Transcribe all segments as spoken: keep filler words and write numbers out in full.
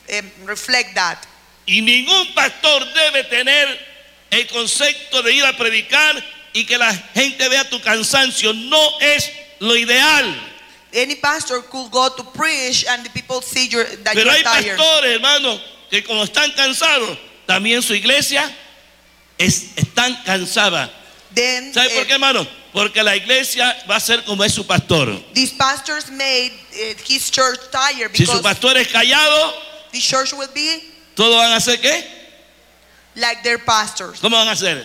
um, reflect that. Y ningún pastor debe tener el concepto de ir a predicar y que la gente vea tu cansancio. No es lo ideal. Any pastor could go to preach and the people see you're, that Pero you're hay tired. pastores, hermanos, que como están cansados, también su iglesia es, están cansada. Then ¿Sabe por uh, qué, hermano? Porque la iglesia va a ser como es su pastor. these pastors made uh, his church tired Si because su pastor es callado, the church will be ¿todos van a hacer qué? like their pastors. ¿Cómo van a hacer?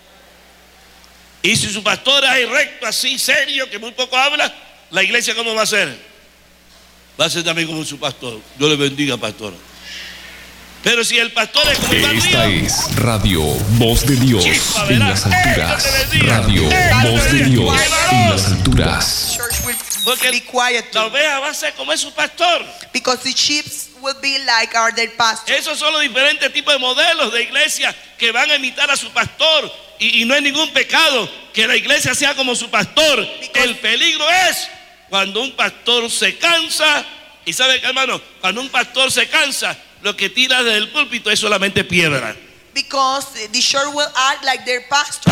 Y si su pastor es recto, así, serio, que muy poco habla, la iglesia ¿cómo va a ser? Va a ser también como su pastor. Dios le bendiga, pastor. Pero si el pastor es como el Esta río, es Radio Voz de Dios Chispa, en ¿verdad? las alturas. ¡Eh, Dios te bendiga! Radio ¡Eh, Dios Voz te de bendiga! Dios en las alturas. Church will Porque be quiet la too, oveja va a ser como es su pastor. because the sheep will be like our their pastor. Esos son los diferentes tipos de modelos de iglesia que van a imitar a su pastor. Y, y no hay ningún pecado que la iglesia sea como su pastor. El peligro es cuando un pastor se cansa. Y sabe que, hermano, cuando un pastor se cansa, lo que tira desde el púlpito es solamente piedra. Because the church will act like their pastor.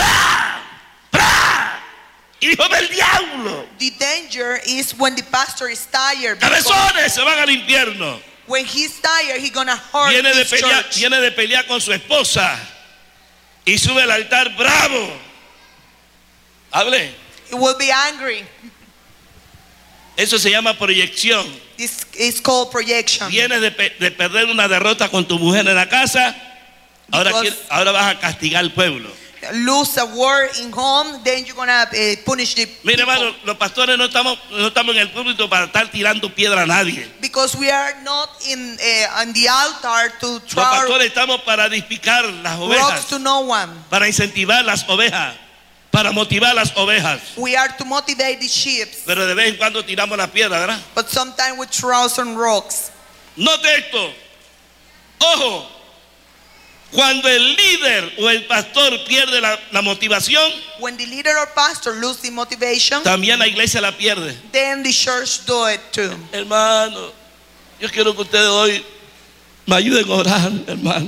¡Hijo del diablo! The danger is when the pastor is tired. Because ¡Cabezones! Se van al infierno. when he's tired, he's gonna hurt Viene de, his pelear, church. viene de pelear con su esposa y sube al altar bravo. Hable. He will be angry. Eso se llama proyección. This is called projection. Vienes de, pe- de perder una derrota con tu mujer en la casa. Ahora, Because- quiere- ahora vas a castigar al pueblo. Lose a war in home, then you're gonna uh, punish the Mire, people. hermano, los pastores no estamos, no estamos en el púlpito para estar tirando piedra a nadie. Because we are not in uh, on the altar to Los throw pastores estamos para edificar las rocks ovejas, to no one. para incentivar las ovejas, para motivar las ovejas. We are to motivate the sheep, Pero de vez en cuando tiramos la piedra, ¿verdad? but sometimes we throw some rocks. Note esto. Ojo. Cuando el líder o el pastor pierde la, la motivación, When the leader or pastor lose the motivation, también la iglesia la pierde. then the church do it too. Hermano, yo quiero que ustedes hoy me ayuden a orar, hermano.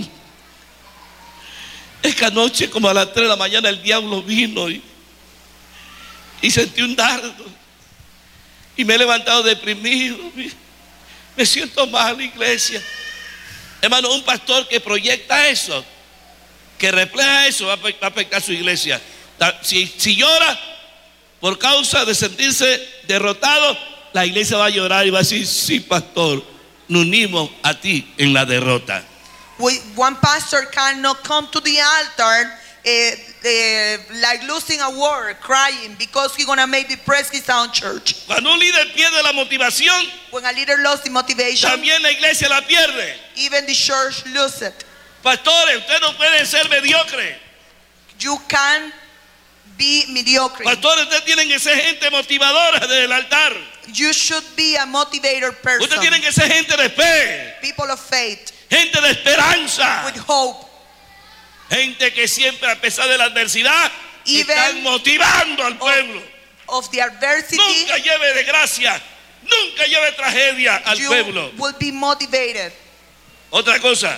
Es que anoche, como a las tres de la mañana, el diablo vino y, y sentí un dardo. Y me he levantado deprimido. Me siento mal, iglesia. Hermano, un pastor que proyecta eso, que refleja eso, va a va a afectar a su iglesia. Si, si llora por causa de sentirse derrotado, la iglesia va a llorar y va a decir: sí, pastor, nos unimos a ti en la derrota. We, one pastor cannot come to the altar uh, uh, like losing a war, crying, because he's gonna make depress his own church. Cuando un líder pierde la motivación, When a leader lost the motivation, también la iglesia la pierde. even the church lose it. Pastores, ustedes no pueden ser mediocres. You can't be mediocre. Pastores, ustedes tienen que ser gente motivadora desde el altar. You should be a motivator person. Ustedes tienen que ser gente de fe, People of faith, gente de esperanza, with hope. gente que siempre, a pesar de la adversidad, Even- están motivando al pueblo. Of the adversity, Nunca lleve desgracia, nunca lleve tragedia al you pueblo. will be motivated. Otra cosa,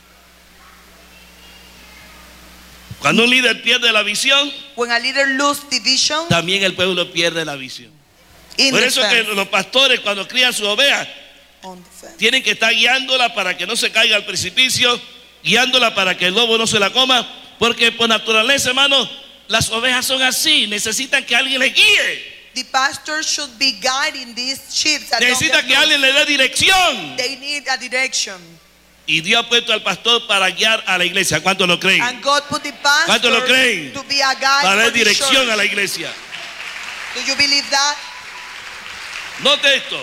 cuando un líder pierde la visión, When a leader loses the vision, también el pueblo pierde la visión. in Por the eso que fence, los pastores, cuando crían sus ovejas, on the fence. tienen que estar guiándola para que no se caiga al precipicio, guiándola para que el lobo no se la coma, porque por naturaleza, hermano, las ovejas son así, necesitan que alguien les guíe, The pastor should be guiding these sheep. that don't necesita get que lost. alguien le dé dirección. They need a direction. Y Dios ha puesto al pastor para guiar a la iglesia. ¿Cuántos lo creen? And God put the pastor ¿Cuántos lo creen? to be a guide Para for dar the dirección church. a la iglesia. Do you believe that? Note esto.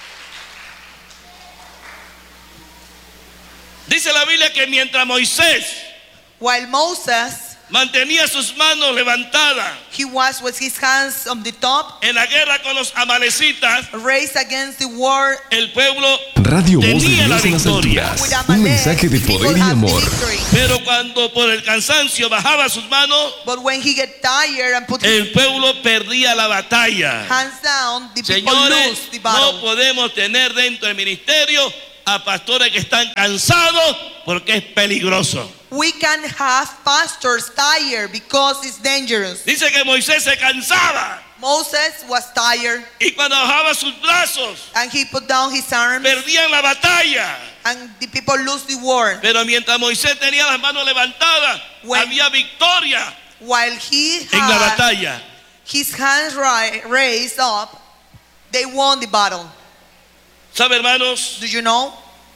Dice la Biblia que mientras Moisés While Moses, mantenía sus manos levantadas he was with his hands on the top, en la guerra con los amalecitas, raised against the war el pueblo Radio Voz de tenía la Dios en las victoria. alturas. with Un Amalek. mensaje de People poder y have the amor. victory. Pero cuando por el cansancio bajaba sus manos, But when he get tired and put his el pueblo perdía la batalla. hands down, the people Señores, lose the no battle. podemos tener dentro del ministerio a pastores que están cansados porque es peligroso. We can have pastors tired because it's dangerous. Dice que Moisés se cansaba Moses was tired y cuando bajaba sus brazos and he put down his arms perdían la batalla. and the people lose the war. Pero mientras Moisés tenía las manos levantadas, When- había victoria While he en la had batalla. his hands ri- raised up, they won the battle. ¿Sabe, hermanos? Do you know?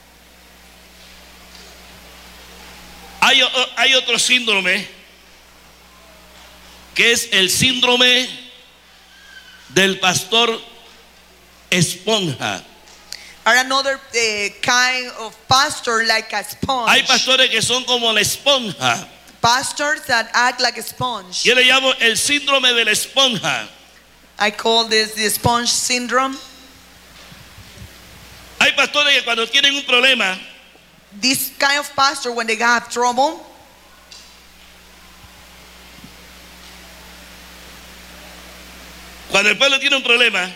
Hay, o- hay otro síndrome que es el síndrome del pastor esponja. Or another uh, kind of pastor like a sponge. Hay pastores que son como la esponja. Pastors that act like a sponge. Yo le llamo el síndrome de la esponja. I call this the sponge syndrome. Hay pastores que cuando tienen un problema, This kind of pastor, when they have trouble, cuando el pueblo tiene un problema,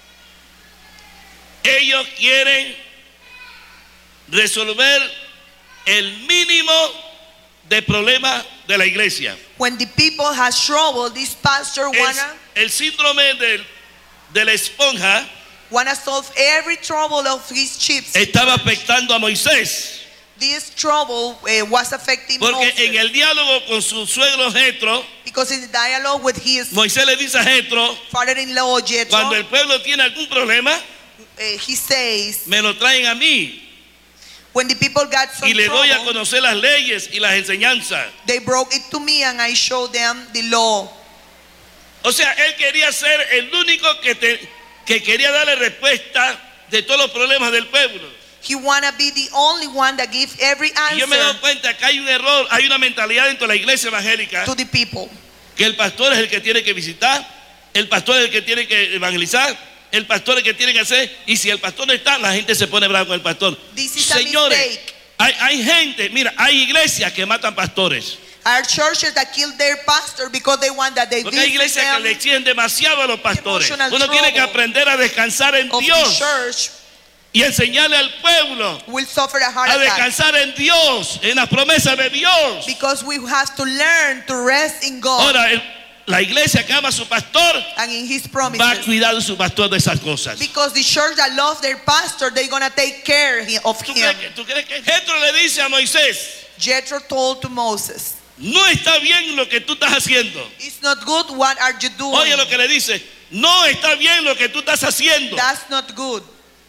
ellos quieren resolver el mínimo de problemas de la iglesia. when the people has trouble, this pastor Es wanna el síndrome del- de la esponja wanna solve every trouble of his sheep. estaba afectando a Moisés. This trouble uh, was affecting Porque Moses en el diálogo con su suegro Jetro, because in the dialogue with his Moisés le dice a Jetro, father-in-law Jethro, cuando el pueblo tiene algún problema, uh, he says, me lo traen a mí when the people got some y le doy a trouble, conocer las leyes y las enseñanzas. they broke it to me and I showed them the law. O sea, él quería ser el único que, te- que quería darle respuesta de todos los problemas del pueblo. He wanna be the only one that gives every Y yo me he dado answer cuenta que hay un error, hay una mentalidad dentro de la iglesia evangélica, to the people. que el pastor es el que tiene que visitar, el pastor es el que tiene que evangelizar, el pastor es el que tiene que hacer, y si el pastor no está, la gente se pone brava con el pastor. This is a Señores, mistake. hay, hay gente, mira, hay iglesias que matan pastores. Our churches that kill their pastor because they want that they Porque hay visit iglesias que them le exigen demasiado a los pastores. Emotional Uno tiene que trouble aprender a descansar en of the Dios church y enseñarle al pueblo will suffer a heart a attack descansar en Dios, en las promesas de Dios. because we have to learn to rest in God Ahora, el- la iglesia que ama a su pastor and in His va a promises. cuidar de su pastor de esas cosas. Because the church that loves their pastor, they're gonna take care he- of ¿Tú him. crees, que, tú crees que Jetro le dice a Moisés, Jethro told to Moses, no está bien lo que tú estás haciendo? "It's not good. What are you doing? Oye lo que le dice, no está bien lo que tú estás haciendo, That's not good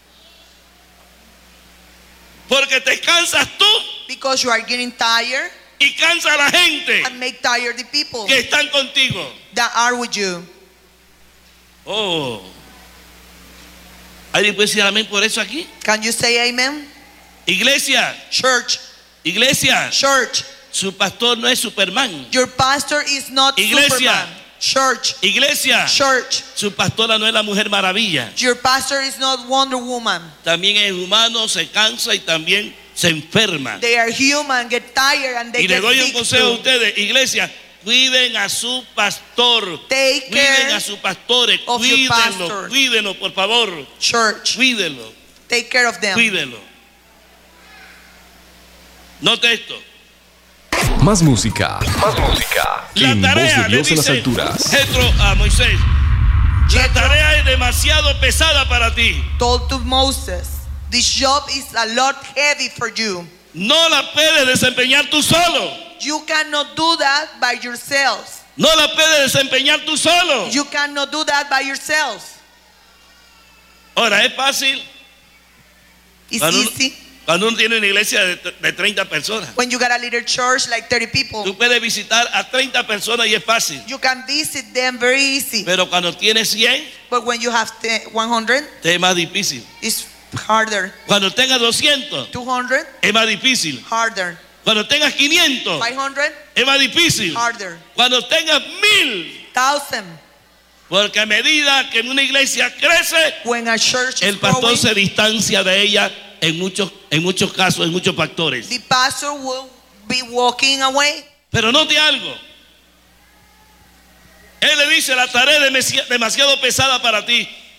porque te cansas tú because you are getting tired y cansa a la gente and make tired the people que están contigo. that are with you." Oh, ¿alguien puede decir amén por eso aquí? Can you say amen? Iglesia, Church, iglesia, church. su pastor no es Superman. Your pastor is not Iglesia. Superman. Church, Iglesia, church. su pastora no es la Mujer Maravilla. Your pastor is not Wonder Woman. También es humano, se cansa y también se enferma. They are human, get tired, and they Y le get doy un sick consejo a too. ustedes, iglesia, cuiden a su pastor. Take Cuiden care a sus pastores, of your cuídenlo, pastor. cuídenlo, por favor. Church, Cuídenlo, take care of them. cuídenlo. Note esto. Más música. Más música. La En Voz tarea, de le Dios en las dice alturas. Jetro a Moisés, la Jethro tarea es demasiado pesada para ti. told to Moses, "This job is a lot heavy for you. No la puedes desempeñar tú solo. You cannot do that by yourself. No la puedes desempeñar tú solo. You cannot do that by yourself. Ahora, es fácil It's Cuando uno- easy cuando uno tiene una iglesia de, de treinta personas. when you got a little church like thirty people. Tú puedes visitar a treinta personas y es fácil. You can visit them very easy. Pero cuando tienes cien, But when you have te- one hundred, te es más difícil. it's harder. Cuando tengas doscientos, two hundred, es más difícil. harder. Cuando tengas quinientos, five hundred, es más difícil. harder. Cuando tengas mil, Thousand. porque a medida que una iglesia crece, When a church is el pastor growing, se distancia de ella en muchos, en muchos casos, en muchos factores. the pastor will be walking away. Pero note algo. Él le dice, la tarea es demasi- demasiado pesada para ti.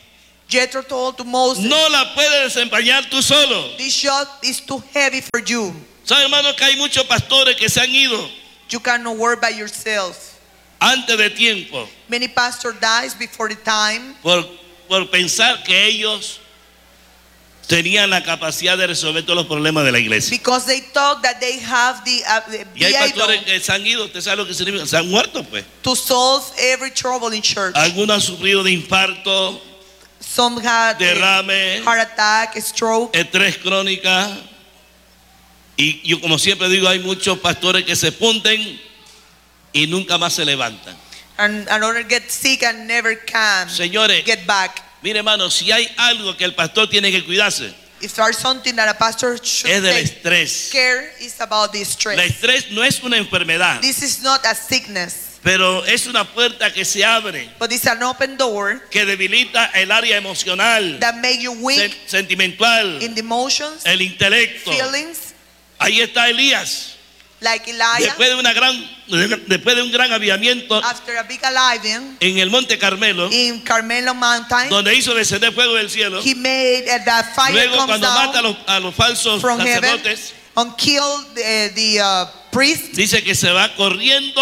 Jethro told to Moses, no la puedes desempeñar tú solo. this job is too heavy for you. ¿Saben, hermano, que hay muchos pastores que se han ido You cannot work by yourself. antes de tiempo Many pastors dies before the time por, por pensar que ellos tenían la capacidad de resolver todos los problemas de la iglesia? because they thought that they have the, uh, the Y hay be pastores able que se han ido, usted sabe lo que significa, se han muerto pues. to solve every trouble in church. Algunos han sufrido de infarto, Some had a derrame, heart attack, stroke. estrés crónica. Y yo, como siempre digo, hay muchos pastores que se funden y nunca más se levantan. And another get sick and never can Señores, get back. mire, hermano, si hay algo que el pastor tiene que cuidarse, If there's something that a pastor should es del take estrés. care, is about the El stress. estrés no es una enfermedad, This is not a sickness, pero es una puerta que se abre, but it's an open door que debilita el área emocional, that make you sen- weak sentimental, in the emotions, el intelecto. feelings, Ahí está Elías. like Elijah. Después de, una gran, después de un gran avivamiento After a big alive en el Monte Carmelo, in Carmelo Mountain, donde hizo descender fuego del cielo. he made uh, that fire Luego, comes cuando mata a down los, a los falsos from heaven sacerdotes, and killed the, the uh, priest dice que se va corriendo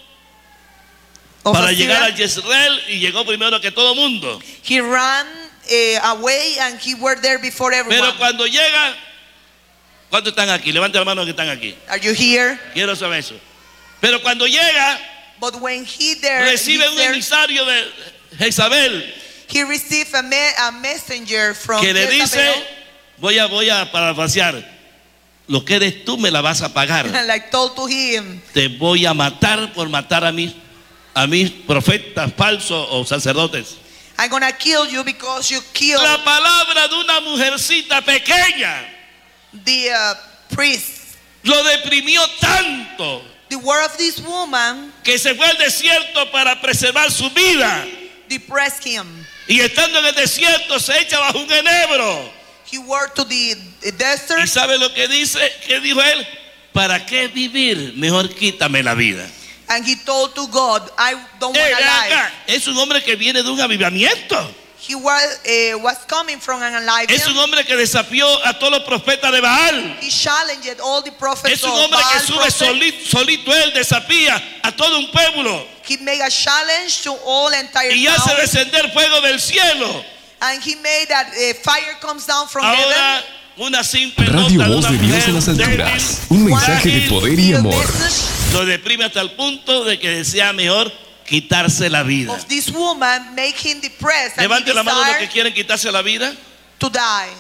of para Assyria. llegar a Jezreel y llegó primero que todo mundo. He ran uh, away and he were there before everyone. Pero cuando llega, ¿cuántos están aquí? Levanten la mano que están aquí. Are you here? Quiero saber eso. Pero cuando llega, But when he there, recibe he's un there, emisario de Jezabel he received a, me- a messenger from que le Jezebel, dice, voy a, voy a parafrasear, lo que eres tú me la vas a pagar. and like told to him, Te voy a matar por matar a mis, a mis profetas falsos o sacerdotes. I'm gonna kill you because you killed La palabra de una mujercita pequeña the uh, priest. lo deprimió tanto The word of this woman que se fue al desierto para preservar su vida. depressed him. Y estando en el desierto se echa bajo un enebro. He went to the, the ¿Y desert sabe lo que dice? ¿Qué dijo él? ¿Para qué vivir? Mejor quítame la vida. and he told to God, I don't Eh, want to ven lie. acá. Es un hombre que viene de un avivamiento. He was, uh, was coming from an alive. Es un hombre que desafió a todos los profetas de Baal. He challenged all the prophets Es un of hombre que Baal sube prophets. solito, solito él, desafía a todo un pueblo. He made a challenge to all entire Y hace town. descender fuego del cielo. And he made that uh, fire comes down from Ahora, heaven. una simple Radio nota de Voz una de Dios en las mujer alturas. débil, Un mensaje de poder y The amor. message lo deprime hasta el punto de que desea mejor quitarse la vida. of this woman make him depressed and he Levante la mano los que desired quieren quitarse la vida. to die.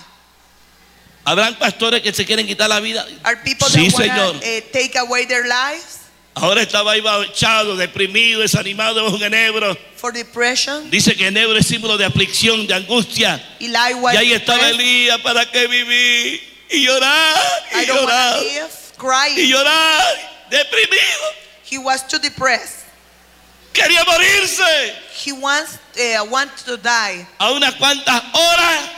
¿Habrán pastores que se quieren quitar la vida? Are people Sí, that want Señor. to uh, take away their lives Ahora estaba ahí echado, deprimido, desanimado bajo un enebro. for depression? Dice que enebro es símbolo de aflicción, de angustia. Eli was Y ahí estaba depressed. Elías, ¿para qué vivir? Y llorar, I y don't want llorar, to live, y crying. llorar, deprimido. He was too depressed. Quería morirse. He wants uh, wants to die. A unas cuantas horas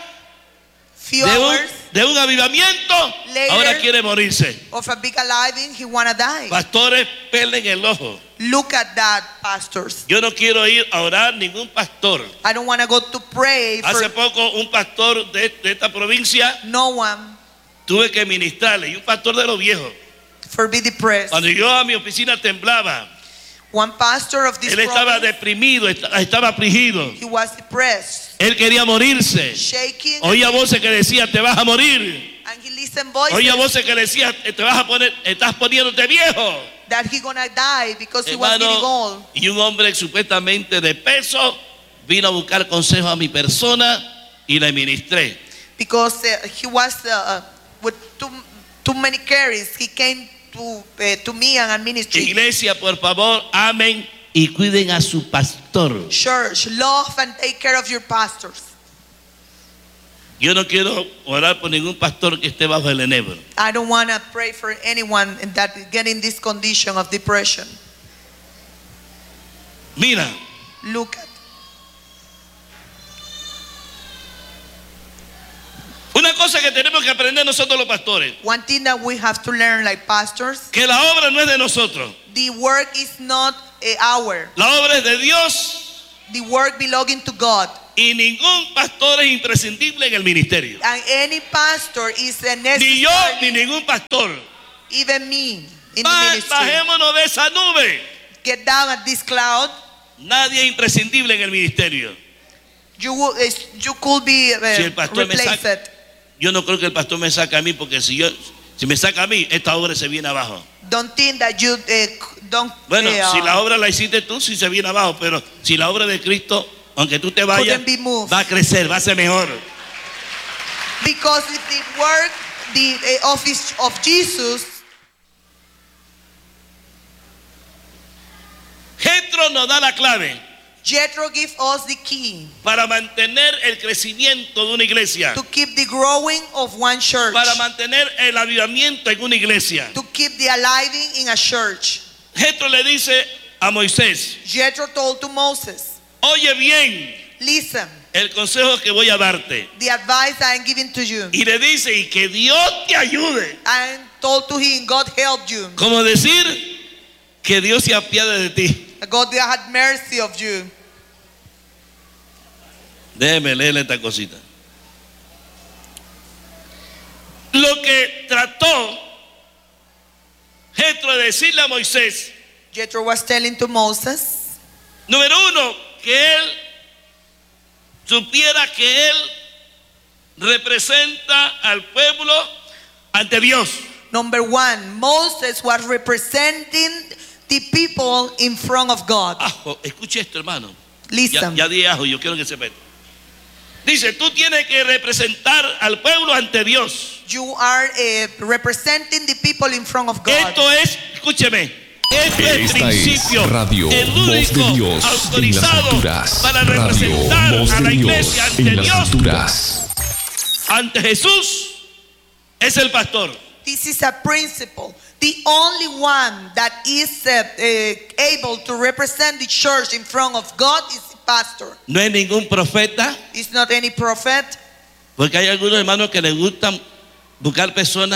Few de un, hours de un avivamiento, Later. ahora quiere morirse. of a big aliving, he wanna die. Pastores, pelen el ojo. Look at that, pastors. Yo no quiero ir a orar ningún pastor. I don't wanna go to pray Hace for poco un pastor de, de esta provincia no one tuve que ministrarle, y un pastor de los viejos. for be depressed. Cuando yo a mi oficina temblaba, One pastor of this él estaba province, deprimido, est- estaba afligido. he was depressed, Él quería morirse. shaking, Oía voces que decían, te vas a morir. and he listened voices Oía voces que decían, te vas a poner, estás poniéndote viejo. that he gonna die because he was getting Hermano, old. y un hombre supuestamente de peso vino a buscar consejo a mi persona y le ministré. Because uh, he was uh, uh, with too, too many carries. He came to uh, to me and a ministry. Iglesia, por favor, amen y cuiden a su pastor. Church, love and take care of your pastors. Yo no quiero orar por ningún pastor que esté bajo el enebro. I don't want to pray for anyone that get in this condition of depression. Mira, Look at una cosa que tenemos que aprender nosotros los pastores, one thing that we have to learn, like pastors. que la obra no es de nosotros, The work is not uh, our. la obra es de Dios. The work belonging to God. Y ningún pastor es imprescindible en el ministerio. And any pastor is a Ni yo ni necessary, ningún pastor. even me in the Ba- ministry. Bajémonos de esa nube. Get down at this cloud. Nadie es imprescindible en el ministerio. You will, is- you could be uh, Si el pastor me replaced. saca- Yo no creo que el pastor me saque a mí, porque si yo si me saca a mí, esta obra se viene abajo. Don't think that you uh, don't. Bueno, uh, si la obra la hiciste tú, sí se viene abajo, pero si la obra de Cristo, aunque tú te vayas, Couldn't be moved. va a crecer, va a ser mejor. Because if the work, the uh, office of Jesus, Jethro nos da la clave Jethro gives us the key para mantener el crecimiento de una iglesia, to keep the growing of one church, para mantener el avivamiento en una iglesia. to keep the aliving in a church. Jethro le dice a Moisés: Jethro told to Moses, oye bien listen, el consejo que voy a darte. the advice I am giving to you. Y le dice: y que Dios te ayude. I told to him, God helped you. Como decir, que Dios se apiade de ti. God had mercy of you. Déjeme leerle esta cosita. Lo que trató Jethro de decirle a Moisés, Jethro was telling to Moses, número uno, que él supiera que él representa al pueblo ante Dios. number one, Moses was representing the people in front of God. Ajo, escuche esto, hermano. Ya, Listen, ya di ajo, yo quiero que sepa esto. Dice, tú tienes que representar al pueblo ante Dios. you are uh, representing the people in front of God. Esto es, escúcheme, este es el Esta es principio, Radio el Voz de único Dios en las autorizado alturas. para Radio representar Voz a de la Dios iglesia ante en las Dios, alturas. ante Jesús, es el pastor. This is a principle. The only one that is uh, uh, able to represent the church in front of God is the pastor. No es ningún profeta, It's not any prophet. porque hay algunos hermanos que les gustan buscar personas